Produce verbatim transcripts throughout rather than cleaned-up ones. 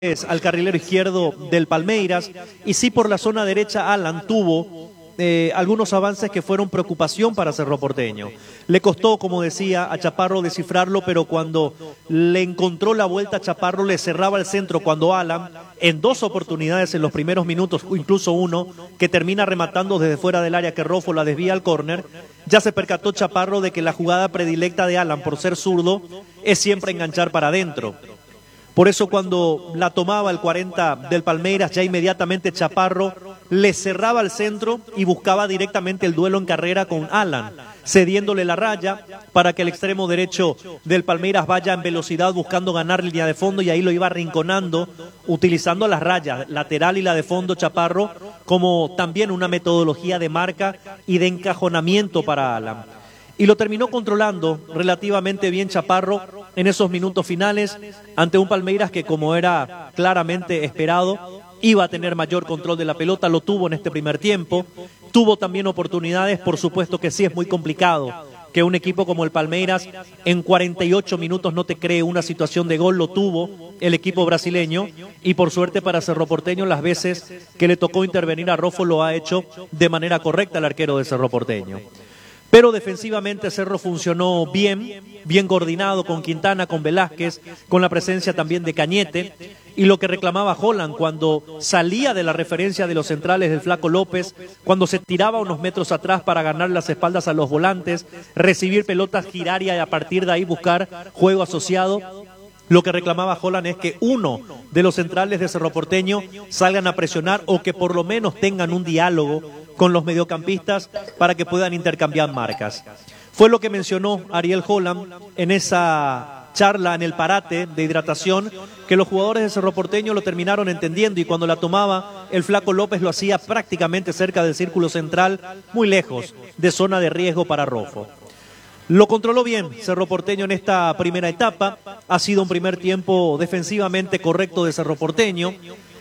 al carrilero izquierdo del Palmeiras, y sí por la zona derecha Alan tuvo eh, algunos avances que fueron preocupación para Cerro Porteño. Le costó, como decía, a Chaparro descifrarlo, pero cuando le encontró la vuelta a Chaparro le cerraba el centro, cuando Alan, en dos oportunidades en los primeros minutos, o incluso uno, que termina rematando desde fuera del área que Rofo la desvía al córner, ya se percató Chaparro de que la jugada predilecta de Alan, por ser zurdo, es siempre enganchar para adentro. Por eso cuando la tomaba el cuarenta del Palmeiras, ya inmediatamente Chaparro le cerraba el centro y buscaba directamente el duelo en carrera con Alan, cediéndole la raya para que el extremo derecho del Palmeiras vaya en velocidad buscando ganar línea de fondo, y ahí lo iba arrinconando utilizando las rayas, lateral y la de fondo Chaparro, como también una metodología de marca y de encajonamiento para Alan. Y lo terminó controlando relativamente bien Chaparro en esos minutos finales ante un Palmeiras que, como era claramente esperado, iba a tener mayor control de la pelota. Lo tuvo en este primer tiempo, tuvo también oportunidades. Por supuesto que sí, es muy complicado que un equipo como el Palmeiras en cuarenta y ocho minutos no te cree una situación de gol. Lo tuvo el equipo brasileño, y por suerte para Cerro Porteño, las veces que le tocó intervenir a Rofo lo ha hecho de manera correcta el arquero de Cerro Porteño. Pero defensivamente Cerro funcionó bien, bien coordinado con Quintana, con Velázquez, con la presencia también de Cañete, y lo que reclamaba Holland cuando salía de la referencia de los centrales del Flaco López, cuando se tiraba unos metros atrás para ganar las espaldas a los volantes, recibir pelotas, girar y a partir de ahí buscar juego asociado. Lo que reclamaba Holland es que uno de los centrales de Cerro Porteño salgan a presionar, o que por lo menos tengan un diálogo con los mediocampistas para que puedan intercambiar marcas. Fue lo que mencionó Ariel Holland en esa charla, en el parate de hidratación, que los jugadores de Cerro Porteño lo terminaron entendiendo, y cuando la tomaba el Flaco López lo hacía prácticamente cerca del círculo central, muy lejos de zona de riesgo para Rofo. Lo controló bien Cerro Porteño en esta primera etapa. Ha sido un primer tiempo defensivamente correcto de Cerro Porteño.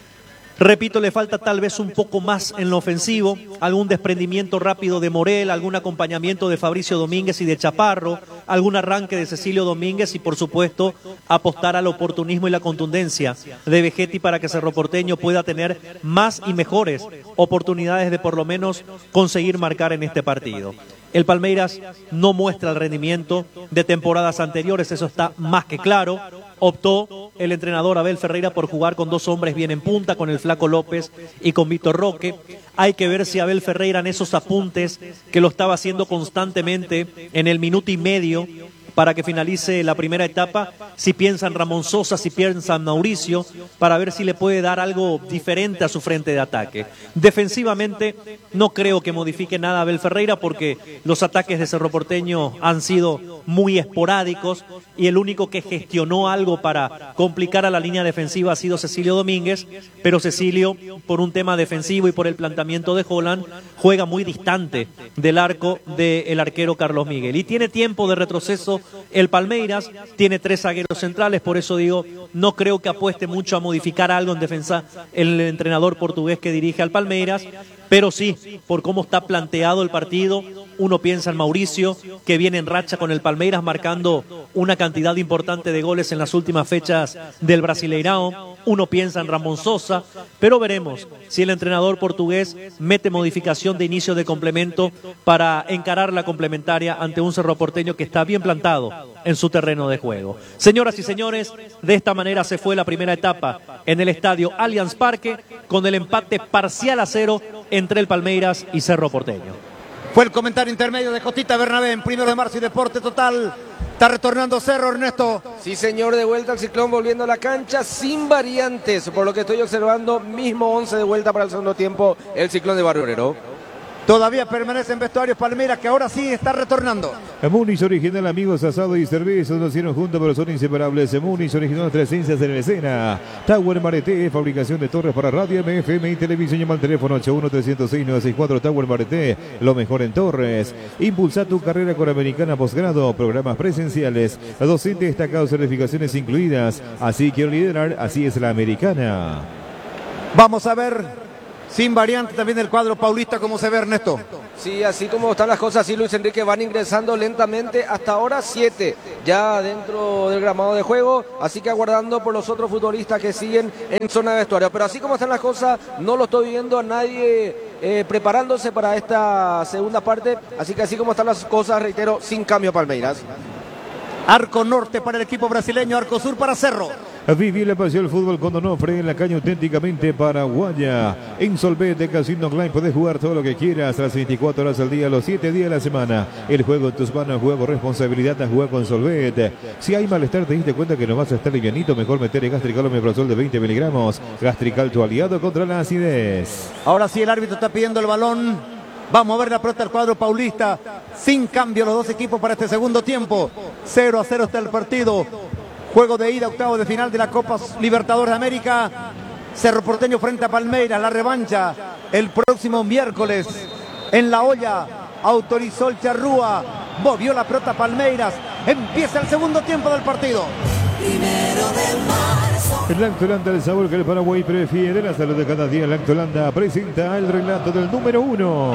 Repito, le falta tal vez un poco más en lo ofensivo, algún desprendimiento rápido de Morel, algún acompañamiento de Fabricio Domínguez y de Chaparro, algún arranque de Cecilio Domínguez, y por supuesto apostar al oportunismo y la contundencia de Vegetti para que Cerro Porteño pueda tener más y mejores oportunidades de por lo menos conseguir marcar en este partido. El Palmeiras no muestra el rendimiento de temporadas anteriores, eso está más que claro. Optó el entrenador Abel Ferreira por jugar con dos hombres bien en punta, con el Flaco López y con Vitor Roque. Hay que ver si Abel Ferreira, en esos apuntes que lo estaba haciendo constantemente en el minuto y medio para que finalice la primera etapa, si piensa en Ramón Sosa, si piensa en Mauricio, para ver si le puede dar algo diferente a su frente de ataque. Defensivamente no creo que modifique nada Abel Ferreira, porque los ataques de Cerro Porteño han sido muy esporádicos, y el único que gestionó algo para complicar a la línea defensiva ha sido Cecilio Domínguez, pero Cecilio, por un tema defensivo y por el planteamiento de Holland, juega muy distante del arco del arquero Carlos Miguel, y tiene tiempo de retroceso el Palmeiras, tiene tres zagueros centrales. Por eso digo, no creo que apueste mucho a modificar algo en defensa el entrenador portugués que dirige al Palmeiras, pero sí, por cómo está planteado el partido, uno piensa en Mauricio, que viene en racha con el Palmeiras, marcando una cantidad importante de goles en las últimas fechas del Brasileirão. Uno piensa en Ramón Sosa, pero veremos si el entrenador portugués mete modificación de inicio de complemento para encarar la complementaria ante un Cerro Porteño que está bien plantado en su terreno de juego. Señoras y señores, de esta manera se fue la primera etapa en el estadio Allianz Parque, con el empate parcial a cero entre el Palmeiras y Cerro Porteño. Fue el comentario intermedio de Jotita Bernabé en Primero de Marzo y Deporte Total. Está retornando Cerro, Ernesto. Sí, señor, de vuelta al Ciclón, volviendo a la cancha sin variantes. Por lo que estoy observando, mismo once de vuelta para el segundo tiempo, el Ciclón de Barrio Obrero. Todavía permanece en vestuarios Palmeiras, que ahora sí está retornando. Munich original, amigos, asado y cervezas nos hicieron juntos, pero son inseparables. Munich original, nuestra esencia en escena. Tower Mareté, fabricación de torres para radio, M F M y televisión. Llama al teléfono ocho uno tres cero seis nueve seis cuatro. Tower Mareté, lo mejor en torres. Impulsa tu carrera con Americana Posgrado, programas presenciales, docentes destacados, certificaciones incluidas. Así quiero liderar, así es la Americana. Vamos a ver, sin variante también el cuadro paulista, como se ve, Ernesto. Sí, así como están las cosas, sí, Luis Enrique, van ingresando lentamente. Hasta ahora siete ya dentro del gramado de juego, así que aguardando por los otros futbolistas que siguen en zona de vestuario. Pero así como están las cosas, no lo estoy viendo a nadie eh, preparándose para esta segunda parte. Así que así como están las cosas, reitero, sin cambio Palmeiras. Arco norte para el equipo brasileño, arco sur para Cerro. Viví la pasión del fútbol con Donofre en la caña auténticamente paraguaya. En Solvete Casino Online podés jugar todo lo que quieras las veinticuatro horas al día, los siete días de la semana. El juego en tus manos, juego con responsabilidad a jugar con Solvete. Si hay malestar, te diste cuenta que no vas a estar livianito, mejor meter el Gastrical Omeprazol de veinte miligramos. Gastrical, tu aliado contra la acidez. Ahora sí el árbitro está pidiendo el balón. Vamos a ver la pelota del cuadro paulista. Sin cambio los dos equipos para este segundo tiempo. cero a cero está el partido. Juego de ida, octavo de final de la Copa Libertadores de América. Cerro Porteño frente a Palmeiras. La revancha el próximo miércoles. En La Olla autorizó el Charrúa. Movió la pelota Palmeiras. Empieza el segundo tiempo del partido. Primero de marzo. El Lactolanda, el sabor que el Paraguay prefiere. La salud de cada día. El Lactolanda presenta el relato del número uno.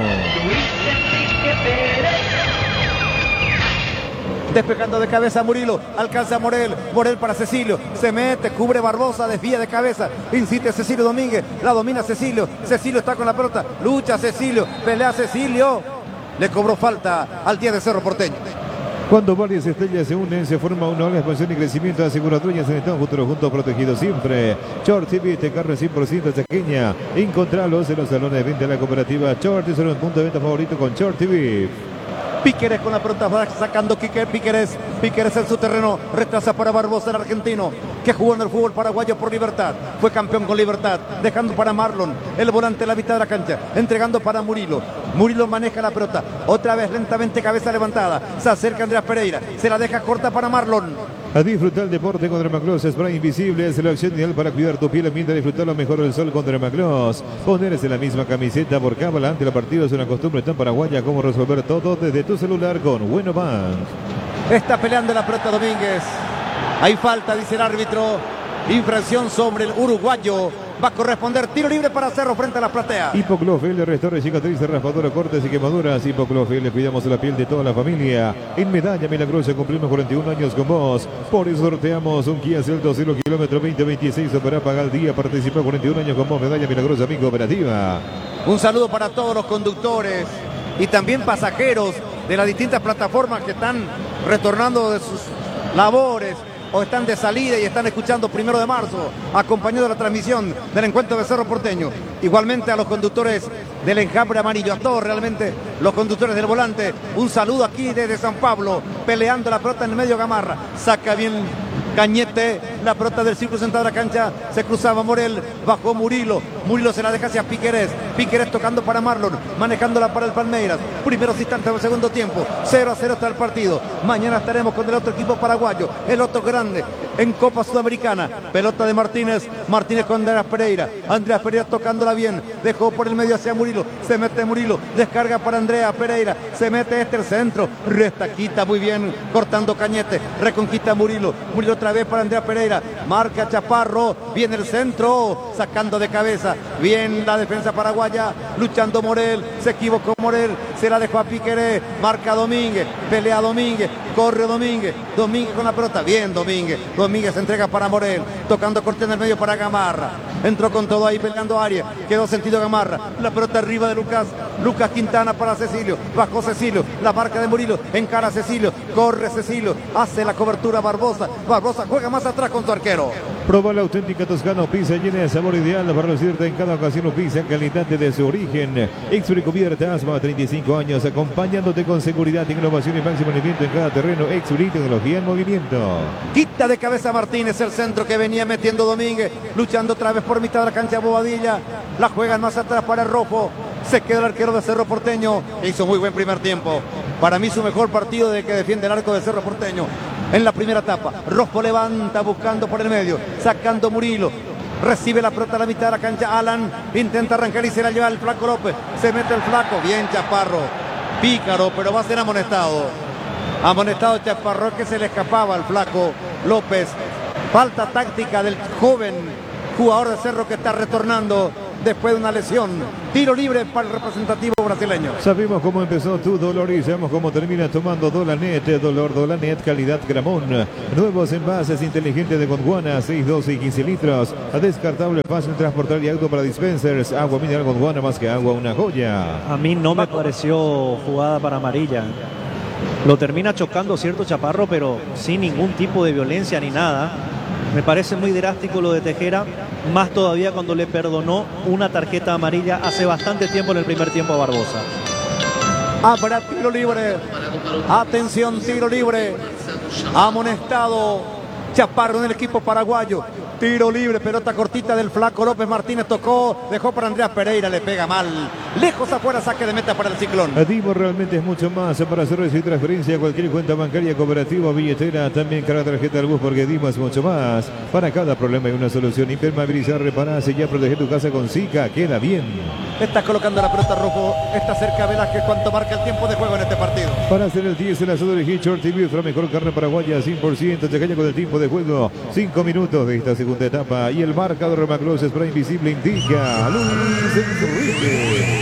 Despejando de cabeza Murilo, alcanza Morel, Morel para Cecilio, se mete, cubre Barbosa, desvía de cabeza, incite Cecilio Domínguez, la domina Cecilio, Cecilio está con la pelota, lucha Cecilio, pelea Cecilio, le cobró falta al diez de Cerro Porteño. Cuando varias estrellas se unen, se forma una ola de expansión y crecimiento. Asegura dueñas en Estado Futuro Juntos, protegidos siempre. Short T V, este carro cien por ciento chaqueña. Encontralos en los salones de venta de la cooperativa Short, es un punto de venta favorito con Short T V. Píqueres con la pelota, va sacando Quique Píqueres, Píqueres en su terreno, retrasa para Barbosa, el argentino, que jugó en el fútbol paraguayo por Libertad, fue campeón con Libertad, dejando para Marlon, el volante de la mitad de la cancha, entregando para Murilo, Murilo maneja la pelota, otra vez lentamente cabeza levantada, se acerca Andrés Pereira, se la deja corta para Marlon. A disfrutar el deporte con Dermaclos, spray invisible, es la opción ideal para cuidar tu piel mientras disfrutar lo mejor del sol con Dermaclos. Ponerse la misma camiseta por cábala ante la partida es una costumbre tan paraguaya como resolver todo desde tu celular con Bueno Bank. Está peleando la pelota Domínguez. Hay falta, dice el árbitro. Infracción sobre el uruguayo. Va a corresponder tiro libre para Cerro frente a la platea. Hipoclofel le restaura cicatrices, raspadura, cortes y quemaduras. Hipoclofel, le cuidamos la piel de toda la familia. En Medalla Milagrosa cumplimos cuarenta y un años con vos. Por eso sorteamos un Kia Celtos cero kilómetro veinte veintiséis. Opera paga al día. Participa cuarenta y un años con vos. Medalla Milagrosa, amigo operativa. Un saludo para todos los conductores y también pasajeros de las distintas plataformas que están retornando de sus labores o están de salida y están escuchando Primero de Marzo, acompañado de la transmisión del encuentro de Cerro Porteño. Igualmente a los conductores del enjambre amarillo, a todos realmente los conductores del volante. Un saludo aquí desde San Pablo, peleando la pelota en el medio Gamarra. Saca bien Cañete, la pelota del círculo central de la cancha, se cruzaba Morel, bajó Murilo, Murilo se la deja hacia Píqueres, Píqueres tocando para Marlon, manejándola para el Palmeiras, primeros instantes del segundo tiempo, cero a cero está el partido. Mañana estaremos con el otro equipo paraguayo, el otro grande, en Copa Sudamericana, pelota de Martínez, Martínez con Andrés Pereira, Andrés Pereira tocándola bien, dejó por el medio hacia Murilo, se mete Murilo, descarga para Andrea Pereira, se mete este el centro, resta, quita muy bien, cortando Cañete, reconquista Murilo, Murilo otra vez para Andrea Pereira, marca Chaparro, viene el centro, sacando de cabeza, bien la defensa paraguaya, luchando Morel, se equivocó Morel, se la dejó a Piqueré, marca Domínguez, pelea Domínguez, corre Domínguez, Domínguez con la pelota, bien Domínguez, Domínguez se entrega para Morel, tocando corte en el medio para Gamarra, entró con todo ahí peleando Arias, quedó sentido Gamarra, la pelota arriba de Lucas, Lucas Quintana para Cecilio, bajó Cecilio, la marca de Murilo, encara Cecilio, corre Cecilio, hace la cobertura Barbosa, Barbosa juega más atrás con su arquero. Proba la auténtica Toscano, pizza llena de sabor ideal para recibirte en cada ocasión, pizza calidad de su origen. Exuri cubierta, asma, treinta y cinco años, acompañándote con seguridad, innovación y máximo movimiento en cada terreno. Exuri, tecnología en movimiento. Quita de cabeza Martínez el centro que venía metiendo Domínguez, luchando otra vez por mitad de la cancha Bobadilla, la juegan más atrás para el Rojo, se queda el arquero de Cerro Porteño, que hizo muy buen primer tiempo. Para mí su mejor partido de que defiende el arco de Cerro Porteño. En la primera etapa, Rojo levanta buscando por el medio, sacando Murilo, recibe la pelota a la mitad de la cancha, Alan intenta arrancar y se la lleva el Flaco López, se mete el Flaco, bien Chaparro, pícaro, pero va a ser amonestado, amonestado Chaparro, que se le escapaba al Flaco López, falta táctica del joven jugador de Cerro que está retornando después de una lesión. Tiro libre para el representativo brasileño. Sabemos cómo empezó tu dolor y sabemos cómo termina tomando Dolanet. Dolor Dolanet, calidad Gramón. Nuevos envases inteligentes de Gondwana, seis, doce y quince litros. Descartable, fácil transportar y auto para dispensers. Agua mineral Gondwana, más que agua, una joya. A mí no me pareció jugada para amarilla. Lo termina chocando cierto Chaparro, pero sin ningún tipo de violencia ni nada. Me parece muy drástico lo de Tejera, más todavía cuando le perdonó una tarjeta amarilla hace bastante tiempo en el primer tiempo a Barbosa. Habrá tiro libre. Atención, tiro libre. Amonestado Chaparro en el equipo paraguayo. Tiro libre, pelota cortita del Flaco López Martínez, tocó, dejó para Andreas Pereira, le pega mal. Lejos afuera, saque de meta para el Ciclón. Divo realmente es mucho más para hacer recibir transferencia a cualquier cuenta bancaria, cooperativa, billetera, también cada tarjeta del bus, porque Divo es mucho más. Para cada problema hay una solución. Impermeabilizar, reparar, sellar, proteger tu casa con Zika, queda bien. Está colocando la pelota rojo, está cerca Velázquez, cuánto marca el tiempo de juego en este partido. Para hacer el diez, el asado de Hitchort T V, la mejor carne paraguaya, cien por ciento, te caña con el tiempo de juego, cinco minutos de esta segunda etapa, y el marcador Maclos Spray Invisible indica Luis Enrique.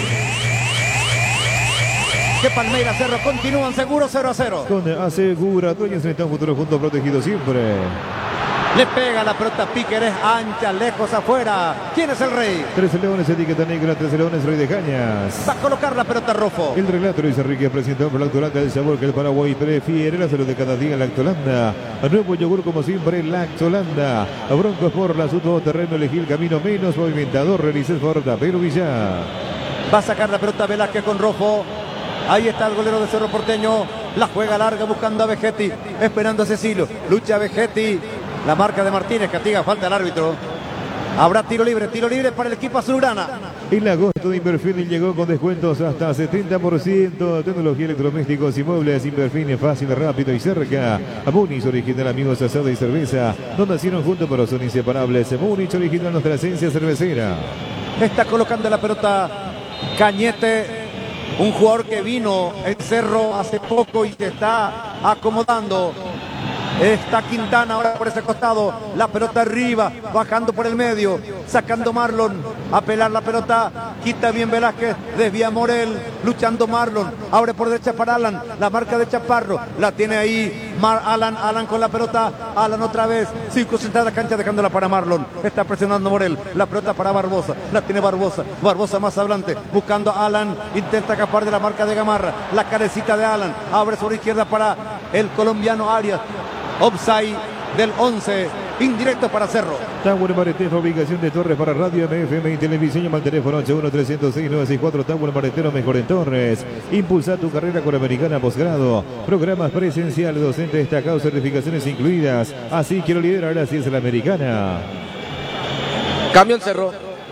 Que Palmeiras Cerro continúan seguros cero a cero. Con Asegura, dueños en un futuro junto protegido siempre. Le pega la pelota, Piquer es ancha, lejos afuera. ¿Quién es el rey? Trece Leones, etiqueta negra, Trece Leones, Rey de Cañas. Va a colocar la pelota rojo. El relato Luis Enrique presentó por la Lactolanda el sabor que el Paraguay prefiere, la salud de cada día, Lactolanda. A nuevo yogur como siempre, Lactolanda. A Broncos por la su terreno, elegí el camino menos movimentador, realiza el Forta, pero Villar. Va a sacar la pelota Velázquez con rojo. Ahí está el golero de Cerro Porteño. La juega larga buscando a Vegetti, esperando a Cecilio. Lucha Vegetti. La marca de Martínez, castiga, falta el árbitro. Habrá tiro libre, tiro libre para el equipo azulgrana. En agosto de Inverfini llegó con descuentos hasta setenta por ciento. Tecnología, electrodomésticos y muebles. Inverfini, fácil, rápido y cerca. A Munich, original, amigos, asado y cerveza. No nacieron juntos, pero son inseparables. Munich, original, nuestra esencia cervecera. Está colocando la pelota Cañete, un jugador que vino en Cerro hace poco y se está acomodando. Está Quintana ahora por ese costado, la pelota arriba, bajando por el medio, sacando Marlon, a pelar la pelota, quita bien Velázquez, desvía Morel, luchando Marlon, abre por derecha para Alan, la marca de Chaparro, la tiene ahí Mar Alan, Alan con la pelota, Alan otra vez, cinco centavos de la cancha dejándola para Marlon, está presionando Morel, la pelota para Barbosa, la tiene Barbosa, Barbosa más adelante, buscando a Alan, intenta escapar de la marca de Gamarra, la carecita de Alan, abre sobre izquierda para el colombiano Arias. Offside del once, indirecto para Cerro. Tower Maretero, fabricación de torres para radio, M F M y televisión. Llama al teléfono ocho uno tres cero seis nueve seis cuatro. Tower Maretero, mejor en Torres. Impulsa tu carrera con Americana Posgrado. Programas presenciales, docentes destacados, certificaciones incluidas. Así quiero liderar, así es la Americana. Cambio en Cerro.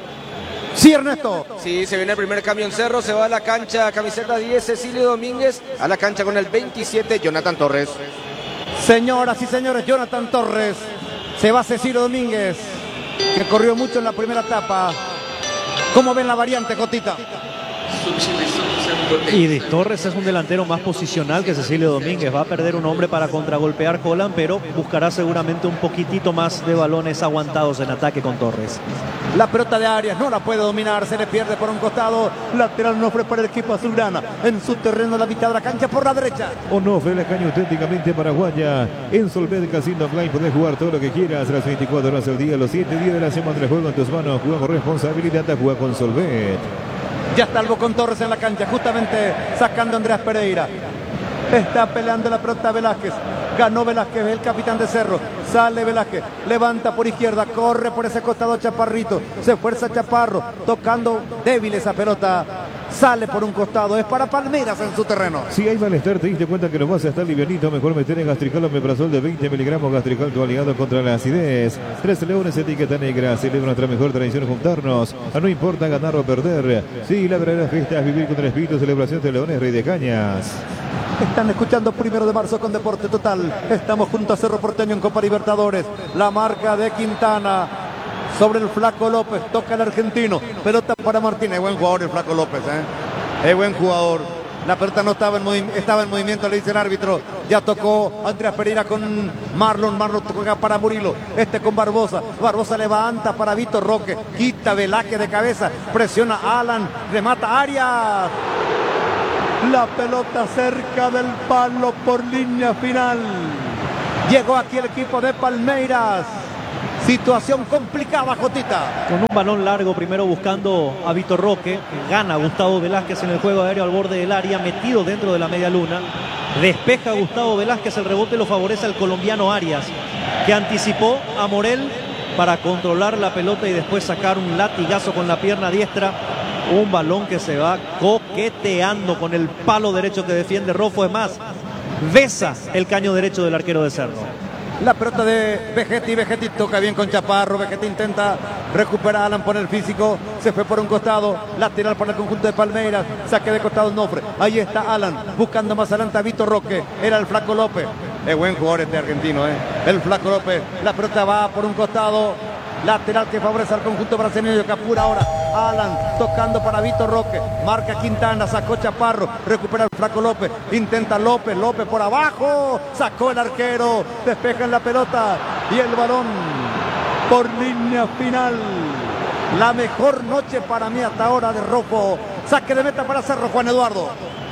Sí, Ernesto. Sí, se viene el primer cambio en Cerro. Se va a la cancha, camiseta diez, Cecilio Domínguez. A la cancha con el veintisiete, Jonathan Torres. Señoras y señores, Jonathan Torres. Se va Cecilio Domínguez, que corrió mucho en la primera etapa. ¿Cómo ven la variante, Cotita? Y de Torres es un delantero más posicional que Cecilio Domínguez. Va a perder un hombre para contragolpear Colán, pero buscará seguramente un poquitito más de balones aguantados en ataque con Torres. La pelota de Arias no la puede dominar, se le pierde por un costado. Lateral Onofre para el equipo azulgrana. En su terreno, la mitad de la cancha por la derecha. Onofre, la caña auténticamente paraguaya. En Solved Casino Online podés jugar todo lo que quieras. Las veinticuatro horas al día, los siete días de la semana. El juego en tus manos. Juega con responsabilidad. Juega con Solved. Ya está Albo con Torres en la cancha, justamente sacando a Andreas Pereira. Está peleando la pelota Velázquez. Ganó Velázquez, el capitán de Cerro. Sale Velázquez, levanta por izquierda, corre por ese costado Chaparrito. Se fuerza Chaparro, tocando débil esa pelota. Sale por un costado, es para Palmeiras en su terreno. Si hay malestar, te diste cuenta que no vas a estar livianito, mejor meter en Gastrical omeprazol de veinte miligramos. Gastrical, tu aliado contra la acidez. Tres Leones, etiqueta negra. Celebra nuestra mejor tradición, juntarnos. No importa ganar o perder. Sí, la verdadera fiesta es vivir con el espíritu. Celebración de Leones, Rey de Cañas. Están escuchando Primero de Marzo con Deporte Total. Estamos junto a Cerro Porteño en Copa Libertadores. La marca de Quintana sobre el Flaco López. Toca el argentino. Pelota para Martínez. Buen jugador el Flaco López, ¿eh? Es buen jugador. La pelota no estaba en, estaba en movimiento, le dice el árbitro. Ya tocó Andreas Pereira con Marlon. Marlon toca para Murilo. Este con Barbosa. Barbosa levanta para Vitor Roque. Quita Velázquez de cabeza. Presiona a Alan. Remata Arias. La pelota cerca del palo por línea final. Llegó aquí el equipo de Palmeiras. Situación complicada, Jotita. Con un balón largo, primero buscando a Vitor Roque. Gana Gustavo Velázquez en el juego aéreo al borde del área, metido dentro de la media luna. Despeja Gustavo Velázquez, el rebote lo favorece al colombiano Arias, que anticipó a Morel para controlar la pelota y después sacar un latigazo con la pierna diestra. Un balón que se va coqueteando con el palo derecho que defiende Rofo. Es más, besa el caño derecho del arquero de Cerro. La pelota de Vegetti, Vegetti toca bien con Chaparro, Vegetti intenta recuperar a Alan por el físico, se fue por un costado, lateral para el conjunto de Palmeiras, saque de costado Nofre, ahí está Alan, buscando más adelante a Vitor Roque, era el Flaco López, es buen jugador este argentino, ¿eh? El Flaco López, la pelota va por un costado, lateral que favorece al conjunto brasileño, que apura ahora Alan, tocando para Vitor Roque, marca Quintana, sacó Chaparro, recupera el Flaco López, intenta López, López por abajo, sacó el arquero, despeja en la pelota y el balón por línea final. La mejor noche para mí hasta ahora de Rofo, saque de meta para Cerro, Juan Eduardo.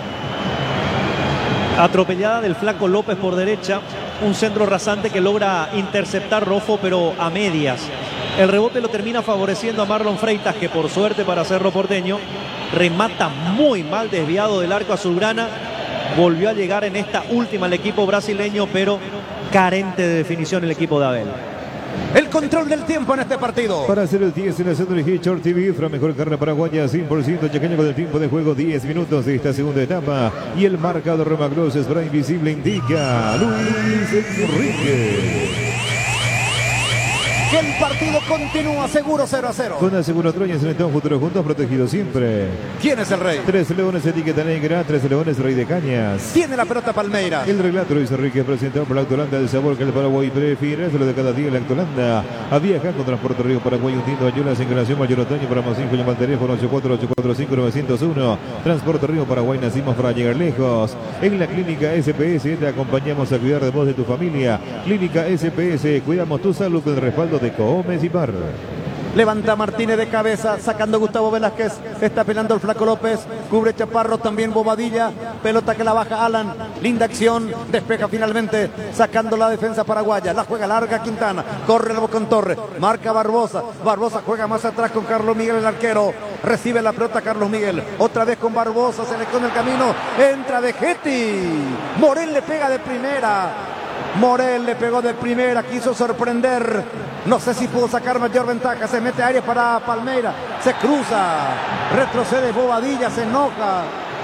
Atropellada del Flaco López por derecha, un centro rasante que logra interceptar Rofo, pero a medias. El rebote lo termina favoreciendo a Marlon Freitas, que por suerte para Cerro Porteño remata muy mal desviado del arco azulgrana. Volvió a llegar en esta última el equipo brasileño, pero carente de definición el equipo de Abel. El control del tiempo en este partido. Para hacer el diez en la centro de Short T V, la mejor carne paraguaya, cien por ciento chaqueña con el tiempo de juego, diez minutos de esta segunda etapa. Y el marcador Roma Gross Spray Invisible indica Luis Enrique. Que el partido continúa seguro cero a cero. Con Aseguro Troña, Selectón Futuro Juntos, protegidos siempre. ¿Quién es el rey? Tres Leones, etiqueta negra, Tres Leones, Rey de Cañas. Tiene la pelota Palmeiras. El relato Luis Enrique, presentado por la Autolanda, el sabor que el Paraguay prefiere, es lo de cada día la Autolanda. A viajar con Transporte Río Paraguay, hundiendo ayudas en relación mayor otoño. Para más cinco, llama al teléfono ocho cuatro ocho cuatro cinco nueve cero uno. Transporte Río Paraguay, nacimos para llegar lejos. En la Clínica S P S te acompañamos a cuidar de vos, de tu familia. Clínica S P S, cuidamos tu salud con el respaldo de Cohomes y Par. Levanta Martínez de cabeza, sacando Gustavo Velázquez, está pelando el Flaco López, cubre Chaparro, también Bobadilla, pelota que la baja Alan, linda acción, despeja finalmente, sacando la defensa paraguaya, la juega larga Quintana, corre el con Torres, marca Barbosa, Barbosa juega más atrás con Carlos Miguel, el arquero, recibe la pelota Carlos Miguel, otra vez con Barbosa, se le esconde el camino, entra Vegetti, Morel le pega de primera, Morel le pegó de primera, quiso sorprender, no sé si pudo sacar mayor ventaja, se mete a área para Palmeiras, se cruza, retrocede Bobadilla, se enoja.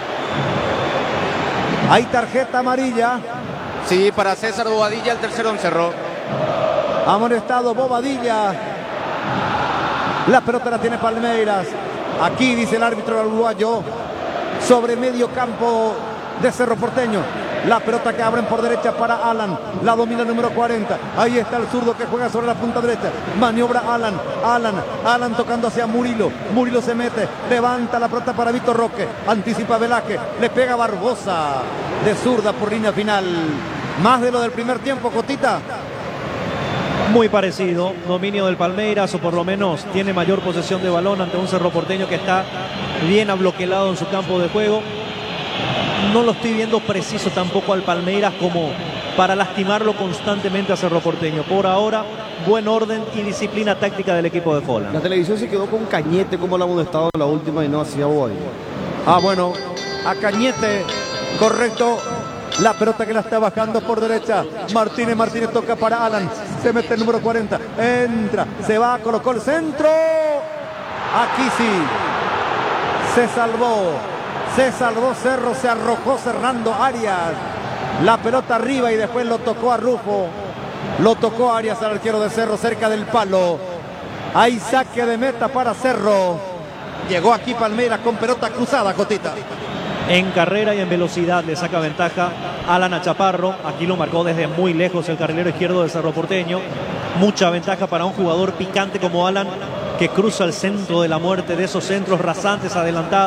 Hay tarjeta amarilla. Sí, para César Bobadilla, el tercero en Cerro. Amonestado Bobadilla. La pelota la tiene Palmeiras. Aquí dice el árbitro uruguayo, sobre medio campo de Cerro Porteño. La pelota que abren por derecha para Alan. La domina el número cuarenta. Ahí está el zurdo que juega sobre la punta derecha. Maniobra Alan. Alan. Alan tocando hacia Murilo. Murilo se mete. Levanta la pelota para Vitor Roque. Anticipa Velázquez. Le pega Barbosa. De zurda por línea final. Más de lo del primer tiempo, Cotita. Muy parecido. Dominio del Palmeiras, o por lo menos tiene mayor posesión de balón ante un Cerro Porteño que está bien abloquelado en su campo de juego. No lo estoy viendo preciso tampoco al Palmeiras como para lastimarlo constantemente a Cerro Porteño. Por ahora, buen orden y disciplina táctica del equipo de Fola. La televisión se quedó con Cañete, como la hemos estado en la última y no hacía Bobadilla. Ah, bueno, a Cañete, correcto. La pelota que la está bajando por derecha. Martínez, Martínez toca para Alan. Se mete el número cuarenta. Entra, se va, colocó el centro. Aquí sí. Se salvó. Se salvó Cerro, se arrojó Fernando Arias. La pelota arriba y después lo tocó a Rufo. Lo tocó Arias al arquero de Cerro cerca del palo. Hay saque de meta para Cerro. Llegó aquí Palmeiras con pelota cruzada, Cotita. En carrera y en velocidad le saca ventaja Alan a Chaparro. Aquí lo marcó desde muy lejos el carrilero izquierdo de Cerro Porteño. Mucha ventaja para un jugador picante como Alan, que cruza el centro de la muerte, de esos centros rasantes adelantados,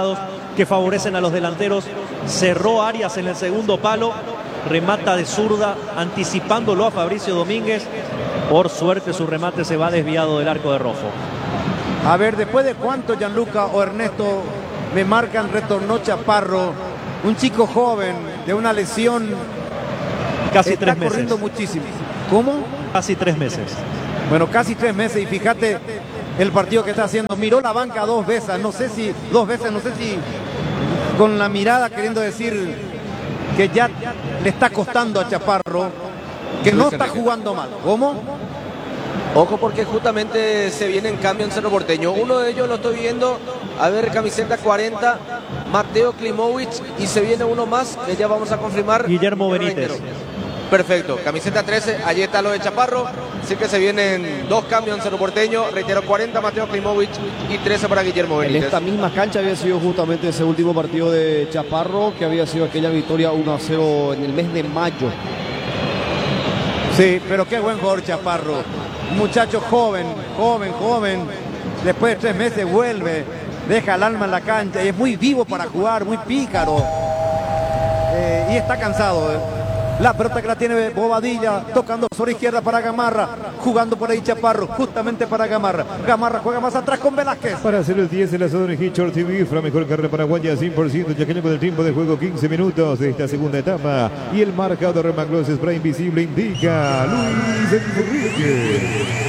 que favorecen a los delanteros. Cerró Arias en el segundo palo, remata de zurda, anticipándolo a Fabricio Domínguez. Por suerte su remate se va desviado del arco de Rojo. A ver, después de cuánto Gianluca o Ernesto me marcan, retornó Chaparro, un chico joven de una lesión. Casi está tres meses. corriendo muchísimo. ¿Cómo? Casi tres meses. Bueno, casi tres meses y fíjate el partido que está haciendo. Miró la banca dos veces, no sé si, dos veces, no sé si con la mirada queriendo decir que ya le está costando a Chaparro, que no está jugando mal. ¿Cómo? Ojo porque justamente se viene en cambio en Cerro Porteño. Uno de ellos lo estoy viendo, a ver, camiseta cuarenta, Mateo Klimovic, y se viene uno más que ya vamos a confirmar. Guillermo Benítez. Perfecto, camiseta trece, allí está lo de Chaparro, así que se vienen dos cambios en Cerro Porteño, reitero, cuarenta Mateo Klimovic y trece para Guillermo En Benítez. esta misma cancha había sido justamente ese último partido de Chaparro, que había sido aquella victoria uno a cero en el mes de mayo. Sí, pero qué buen jugador Chaparro. Un muchacho joven, joven, joven. Después de tres meses vuelve, deja el alma en la cancha y es muy vivo para jugar, muy pícaro. Eh, y está cansado. Eh. La pelota que la tiene Bobadilla, tocando sobre izquierda para Gamarra, jugando por ahí Chaparro, justamente para Gamarra. Gamarra juega más atrás con Velázquez. Para hacer el diez, el asador en Hitchor T V, la mejor carrera paraguaya, cien por ciento, chaqueño con el tiempo de juego, quince minutos de esta segunda etapa. Y el marcador de Maglos Spray Invisible indica Luis Enrique.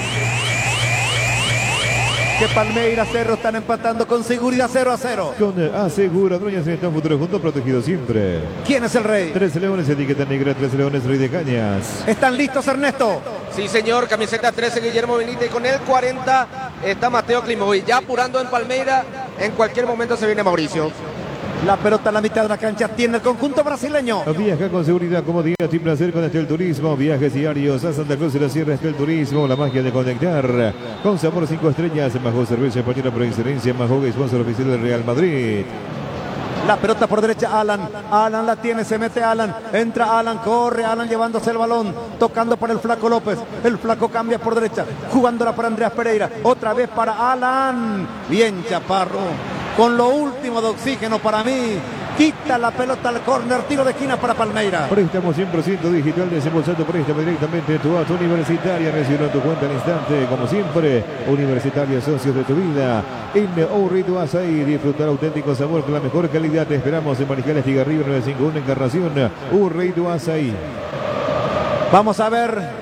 Que Palmeiras, Cerro están empatando con seguridad cero a cero. Con aseguradoras en el futuro junto, protegido siempre. ¿Quién es el rey? Tres leones, etiqueta negra, tres leones, rey de cañas. ¿Están listos, Ernesto? Sí, señor, camiseta trece Guillermo Benítez, con el cuarenta está Mateo Klimovic, ya apurando en Palmeira, en cualquier momento se viene Mauricio. La pelota en la mitad de la cancha tiene el conjunto brasileño. Viaja con seguridad, comodidad y placer con Estel Turismo. Viajes diarios a Santa Cruz de la Sierra. Estel Turismo, la magia de conectar. Con sabor cinco estrellas, Majó Cerveza Española por excelencia. Majó, sponsor oficial del Real Madrid. La pelota por derecha, Alan. Alan la tiene, se mete Alan. Entra Alan, corre Alan llevándose el balón. Tocando para el Flaco López. El Flaco cambia por derecha. Jugándola para Andreas Pereira. Otra vez para Alan. Bien, Chaparro. Con lo último de oxígeno para mí. Quita la pelota al córner, tiro de esquina para Palmeiras. Préstamo cien por ciento digital, desembolsando préstamo directamente de tu auto universitaria. Recibiendo tu cuenta al instante, como siempre. Universitaria, socios de tu vida. En Urrito Azaí, disfrutar auténtico sabor con la mejor calidad. Te esperamos en Mariscal Estigarribia nueve cinco uno, Encarnación. Urrito Azaí. Vamos a ver.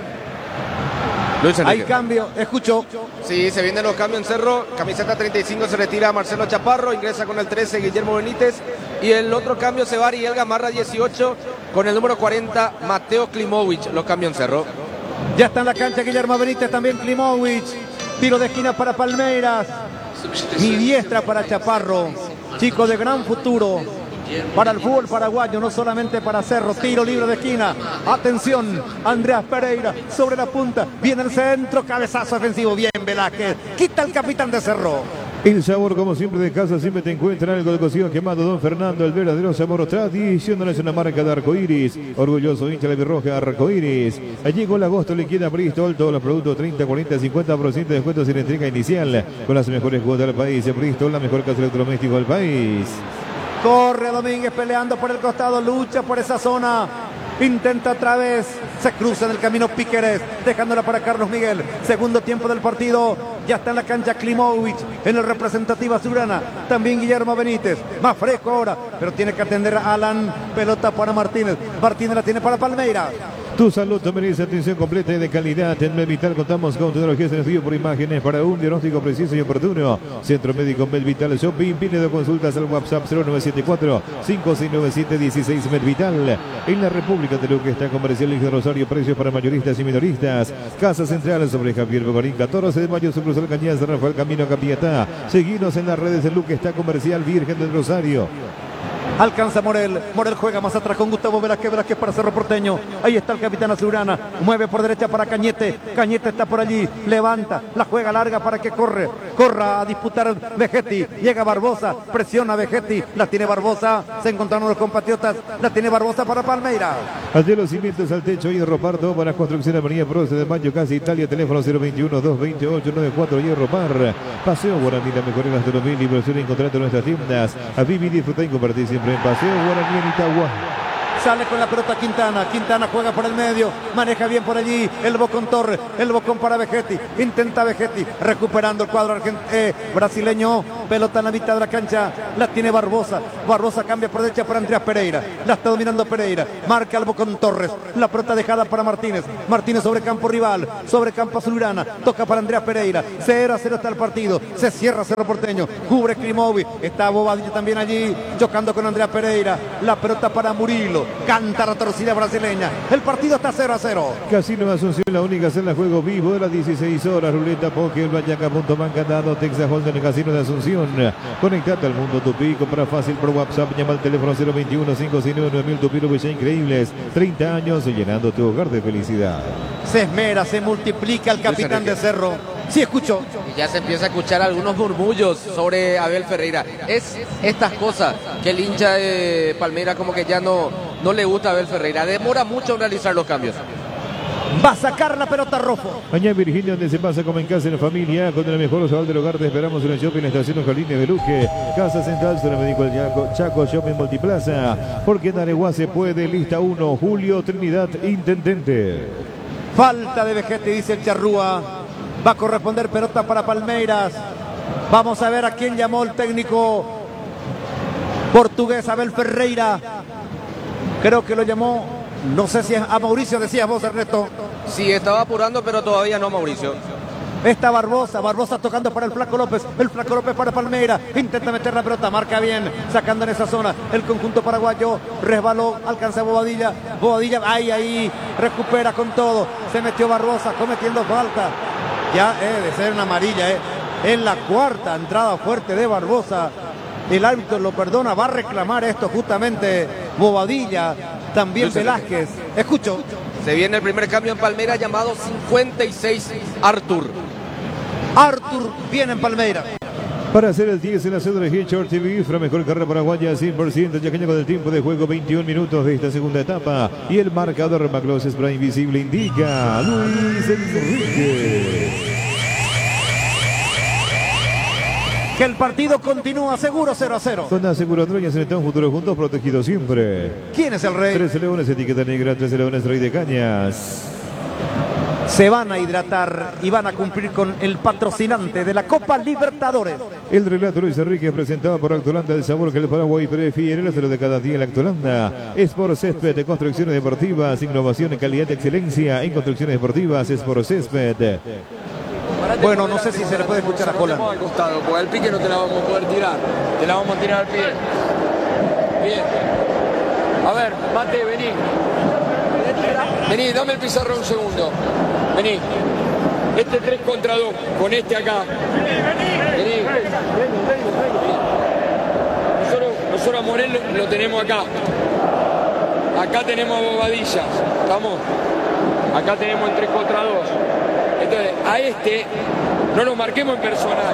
Hay cambio, escucho. Sí, se vienen los cambios en Cerro. Camiseta treinta y cinco se retira Marcelo Chaparro, ingresa con el trece Guillermo Benítez. Y el otro cambio se va Ariel Gamarra, dieciocho, con el número cuarenta Mateo Klimovic. Los cambios en Cerro. Ya está en la cancha Guillermo Benítez, también Klimovic. Tiro de esquina para Palmeiras. Mi diestra para Chaparro. Chico de gran futuro para el fútbol paraguayo, no solamente para Cerro. Tiro libre de esquina. Atención, Andreas Pereira sobre la punta. Viene el centro, cabezazo ofensivo. Bien, Velázquez. Quita el capitán de Cerro. El sabor, como siempre, de casa siempre te encuentra algo de cocido quemado. Don Fernando, el verdadero sabor tradicional, es una marca de Arcoiris. Orgulloso hincha de roja Arcoiris. Allí con agosto liquida Bristol. Todos los productos treinta, cuarenta, cincuenta por ciento de descuento sin entrega inicial. Con las mejores cuotas del país. Bristol, la mejor casa electrodoméstico del país. Corre Domínguez peleando por el costado, lucha por esa zona. Intenta otra vez, se cruza en el camino Piquerez, dejándola para Carlos Miguel. Segundo tiempo del partido, ya está en la cancha Klimovic, en el representativo azulgrana. También Guillermo Benítez, más fresco ahora, pero tiene que atender a Alan. Pelota para Martínez, Martínez la tiene para Palmeiras. Tu salud te merece atención completa y de calidad. En Medvital contamos con tecnologías de estudio por imágenes para un diagnóstico preciso y oportuno. Centro Médico Medvital Shopping. Pide de consultas al WhatsApp cero nueve siete cuatro, cinco seis nueve siete, uno seis Medvital. En la República de Luque está comercial de Rosario. Precios para mayoristas y minoristas. Casa Central sobre Javier Bogarín, catorce de mayo, sucursal Cañas de Rafael Camino a Capiatá. Seguinos en las redes de Luque está comercial Virgen del Rosario. Alcanza Morel. Morel juega más atrás con Gustavo Velázquez. Velázquez para Cerro Porteño. Ahí está el capitán Azurana. Mueve por derecha para Cañete. Cañete está por allí. Levanta. La juega larga para que corre. Corra a disputar Vegetti. Llega Barbosa. Presiona Vegetti. La tiene Barbosa. Se encontraron los compatriotas. La tiene Barbosa para Palmeiras. Allí los cimientos al techo y Ropardo para construcción Avenida Prócer de Mayo, Casa Italia. Teléfono cero veintiuno, doscientos veintiocho, noventa y cuatro. Hierro Par. Paseo Guaraní, la mejor gastronomía y diversión. Encontrate en nuestras tiendas. A vivir, disfrutar y compartir siempre en Paseo Guaraní en Itagua. Sale con la pelota Quintana. Quintana juega por el medio. Maneja bien por allí. El Bocón Torres. El Bocón para Vegetti. Intenta Vegetti. Recuperando el cuadro argent eh, brasileño. Pelota en la mitad de la cancha. La tiene Barbosa. Barbosa cambia por derecha para Andreas Pereira. La está dominando Pereira. Marca el Bocón Torres. La pelota dejada para Martínez. Martínez sobre campo rival. Sobre campo azulgrana. Toca para Andreas Pereira. cero a cero está el partido. Se cierra Cerro Porteño. Cubre Klimovic. Está Bobadilla también allí. Chocando con Andreas Pereira. La pelota para Murilo. Canta la torcida brasileña. El partido está cero a cero. Casino Asunción, la única sala de juego vivo de las dieciséis horas. Ruleta, Poker, Blayaca, Punto Man, Candado, Texas Hold'em, el Casino de Asunción. Conectate al mundo Tupi, compra fácil por WhatsApp. Llama al teléfono cero veintiuno, cinco seis nueve, nueve mil. Tupi, lo increíbles. treinta años llenando tu hogar de felicidad. Se esmera, se multiplica el capitán de Cerro. Sí, escucho. Y ya se empieza a escuchar algunos murmullos sobre Abel Ferreira. Es estas cosas que el hincha de Palmeiras como que ya no, no le gusta a Abel Ferreira. Demora mucho en realizar los cambios. Va a sacar la pelota Rofo. Mañana Virginia, donde se pasa como en casa en familia, con el mejor salón del hogar. Te esperamos en el shopping Estación Jardines de Luque, Casa Central, Zona Médico El Chaco, Chaco Shopping Multiplaza. Porque en Areguá se puede. Lista uno, Julio Trinidad, intendente. Falta de Vegetti, dice el Charrúa. Va a corresponder pelota para Palmeiras. Vamos a ver a quién llamó el técnico portugués Abel Ferreira. Creo que lo llamó, no sé si es a Mauricio, decías vos, Ernesto. Sí, estaba apurando, pero todavía no, Mauricio. Está Barbosa, Barbosa tocando para el Flaco López, el Flaco López para Palmeiras, intenta meter la pelota, marca bien, sacando en esa zona el conjunto paraguayo, resbaló, alcanza Bobadilla, Bobadilla, ahí, ahí, recupera con todo, se metió Barbosa, cometiendo falta, ya eh, de ser una amarilla, eh. En la cuarta entrada fuerte de Barbosa, el árbitro lo perdona, va a reclamar esto justamente Bobadilla, también Velázquez, escucho. Se viene el primer cambio en Palmeiras llamado cincuenta y seis Artur. Artur viene en Palmeiras. Para hacer el diez en la cédula de Hitchcock T V, la mejor carrera paraguaya, cien por ciento, ya que con el tiempo de juego, veintiún minutos de esta segunda etapa. Y el marcador Maclos Spray Invisible indica Luis Enrique. Que el partido continúa seguro cero a cero. Con Aseguradora se un futuro juntos, protegido siempre. ¿Quién es el rey? Tres Leones, etiqueta negra, Tres Leones, Rey de Cañas. Se van a hidratar y van a cumplir con el patrocinante de la Copa Libertadores. El relato Luis Enrique presentado por Actulanda, el sabor que el Paraguay prefiere, el acero de cada día en la Actulanda. Es por Césped de Construcciones Deportivas, innovación en calidad de excelencia en construcciones deportivas, es por Césped. Bueno, no sé si se le puede escuchar a Holland. Al costado, porque al pique no te la vamos a poder tirar. Te la vamos a tirar al pie. Bien. A ver, Mate, vení. Vení, dame el pizarrón un segundo. Vení. Este tres contra dos, con este acá. Vení. Nosotros, nosotros a Morel lo tenemos acá. Acá tenemos a Bobadilla. ¿Estamos? Acá tenemos el tres contra dos. Entonces, a este no lo marquemos en personal.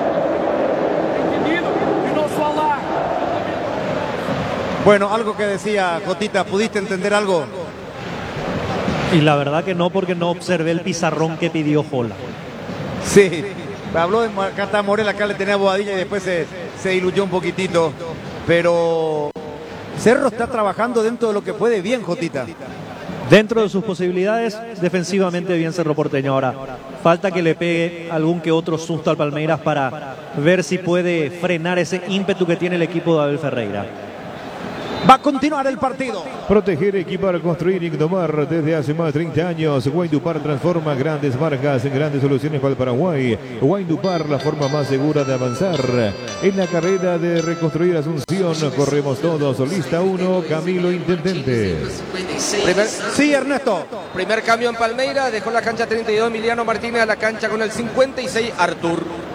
Bueno, algo que decía Jotita, ¿pudiste entender algo? Y la verdad que no, porque no observé el pizarrón que pidió Jola. Sí, habló de acá está Morel, acá le tenía Bobadilla y después se, se diluyó un poquitito. Pero Cerro está trabajando dentro de lo que puede bien, Jotita. Dentro de sus posibilidades, defensivamente bien Cerro Porteño. Ahora, falta que le pegue algún que otro susto al Palmeiras para ver si puede frenar ese ímpetu que tiene el equipo de Abel Ferreira. Va a continuar el partido. Proteger, equipar, construir, innovar desde hace más de treinta años. Windupar transforma grandes marcas en grandes soluciones para el Paraguay. Windupar, la forma más segura de avanzar. En la carrera de reconstruir Asunción, corremos todos. Lista uno, Camilo Intendente. Primer, Sí, Ernesto. primer cambio en Palmeiras, dejó la cancha treinta y dos Emiliano Martínez a la cancha con el cincuenta y seis Artur.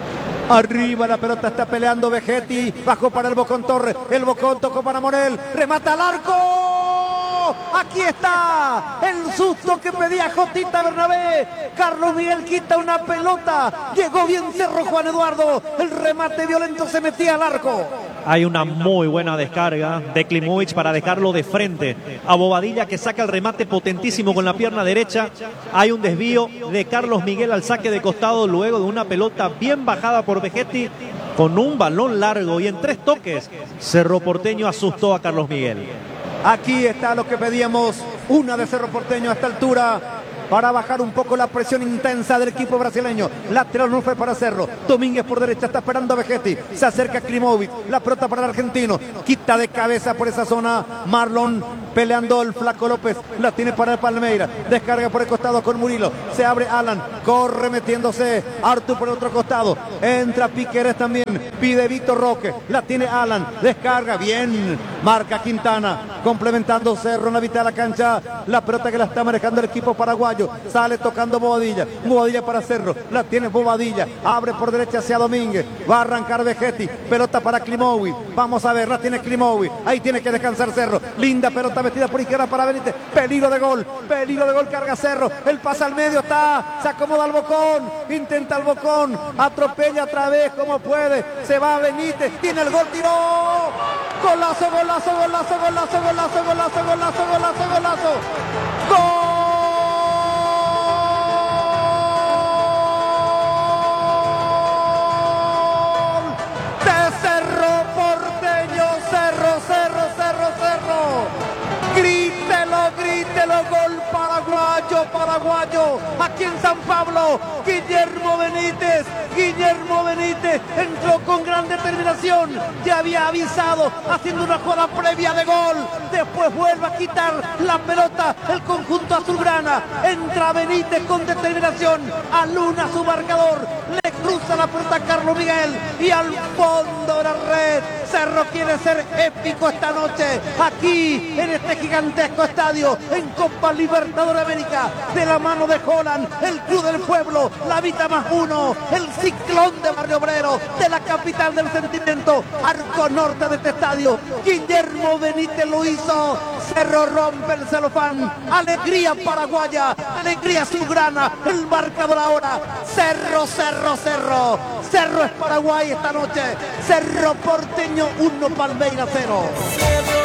Arriba la pelota está peleando Vegetti. Bajó para el Bocón Torres. El Bocón tocó para Morel. Remata al arco. Aquí está el susto que pedía Jotita Bernabé. Carlos Miguel quita una pelota. Llegó bien Cerro Juan Eduardo. El remate violento se metía al arco. Hay una muy buena descarga de Klimovic para dejarlo de frente a Bobadilla, que saca el remate potentísimo con la pierna derecha. Hay un desvío de Carlos Miguel al saque de costado luego de una pelota bien bajada por Vegetti con un balón largo, y en tres toques Cerro Porteño asustó a Carlos Miguel. Aquí está lo que pedíamos, una de Cerro Porteño a esta altura, para bajar un poco la presión intensa del equipo brasileño. Lateral no fue para Cerro. Domínguez por derecha, está esperando a Vegetti. Se acerca Klimovic, la pelota para el argentino. Quita de cabeza por esa zona Marlon, peleando el Flaco López. La tiene para el Palmeiras. Descarga por el costado con Murilo. Se abre Alan, corre metiéndose Artur por el otro costado. Entra Piquerés también. Pide Víctor Roque. La tiene Alan. Descarga bien. Marca Quintana. Complementando Cerro en la mitad de la cancha. La pelota que la está manejando el equipo paraguayo. Sale tocando Bobadilla. Bobadilla para Cerro. La tiene Bobadilla. Abre por derecha hacia Domínguez. Va a arrancar Vegetti. Pelota para Klimovic. Vamos a ver. La tiene Klimovic. Ahí tiene que descansar Cerro. Linda pelota metida por izquierda para Benítez. Peligro de gol. Peligro de gol. Carga Cerro. El pase al medio está. Se acomoda al Bocón. Intenta el Bocón. Atropella otra vez como puede. Se va Benítez. Tiene el gol. Tiró. Golazo, golazo, golazo, golazo, golazo, golazo, golazo, golazo, golazo. ¡Gol! Grítelo, gol paraguayo, paraguayo, aquí en San Pablo, Guillermo Benítez, Guillermo Benítez entró con gran determinación, ya había avisado haciendo una jugada previa de gol, después vuelve a quitar la pelota el conjunto azulgrana, entra Benítez con determinación, aluna su marcador, le cruza la pelota a Carlos Miguel y al fondo de la red. Cerro quiere ser épico esta noche, aquí en este gigantesco estadio, en Copa Libertadores de América, de la mano de Holland, el Club del Pueblo, la Vita más uno, el Ciclón de Barrio Obrero, de la capital del sentimiento, arco norte de este estadio. Guillermo Benítez lo hizo, Cerro rompe el celofán, alegría paraguaya, alegría azulgrana, el marcador ahora, Cerro, Cerro, Cerro, Cerro es Paraguay esta noche, Cerro Porteño uno, Palmeiras cero.